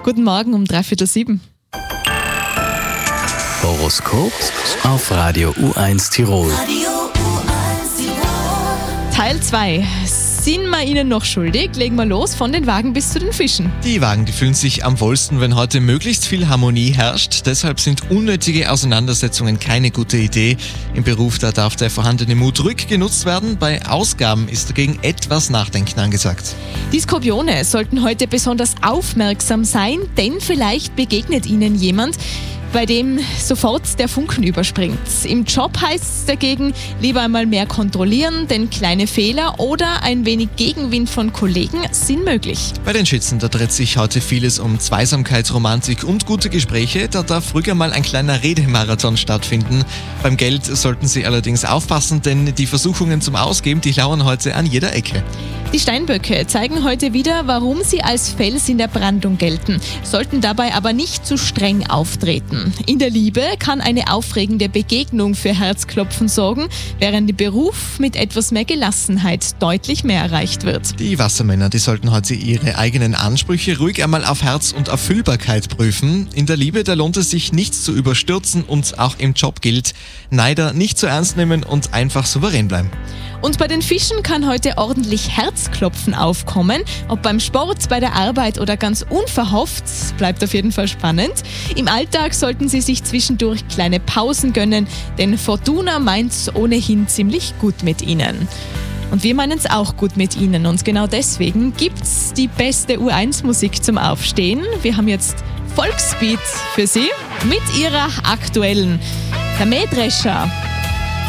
Guten Morgen um 6:45. Horoskop auf Radio U1 Tirol. Teil 2. Sind wir Ihnen noch schuldig? Legen wir los von den Wagen bis zu den Fischen. Die Wagen, die fühlen sich am wohlsten, wenn heute möglichst viel Harmonie herrscht. Deshalb sind unnötige Auseinandersetzungen keine gute Idee. Im Beruf, da darf der vorhandene Mut ruhig genutzt werden. Bei Ausgaben ist dagegen etwas Nachdenken angesagt. Die Skorpione sollten heute besonders aufmerksam sein, denn vielleicht begegnet Ihnen jemand, bei dem sofort der Funken überspringt. Im Job heißt es dagegen, lieber einmal mehr kontrollieren, denn kleine Fehler oder ein wenig Gegenwind von Kollegen sind möglich. Bei den Schützen, da dreht sich heute vieles um Zweisamkeit, Romantik und gute Gespräche. Da darf ruhig einmal ein kleiner Redemarathon stattfinden. Beim Geld sollten Sie allerdings aufpassen, denn die Versuchungen zum Ausgeben, die lauern heute an jeder Ecke. Die Steinböcke zeigen heute wieder, warum sie als Fels in der Brandung gelten, sollten dabei aber nicht zu streng auftreten. In der Liebe kann eine aufregende Begegnung für Herzklopfen sorgen, während im Beruf mit etwas mehr Gelassenheit deutlich mehr erreicht wird. Die Wassermänner, die sollten heute ihre eigenen Ansprüche ruhig einmal auf Herz und Erfüllbarkeit prüfen. In der Liebe, da lohnt es sich, nichts zu überstürzen und auch im Job gilt, Neider nicht zu ernst nehmen und einfach souverän bleiben. Und bei den Fischen kann heute ordentlich Herzklopfen aufkommen. Ob beim Sport, bei der Arbeit oder ganz unverhofft, bleibt auf jeden Fall spannend. Im Alltag sollten Sie sich zwischendurch kleine Pausen gönnen, denn Fortuna meint's ohnehin ziemlich gut mit Ihnen. Und wir meinen es auch gut mit Ihnen und genau deswegen gibt's die beste U1-Musik zum Aufstehen. Wir haben jetzt Volksbeat für Sie mit ihrer aktuellen. Der Mähdrescher.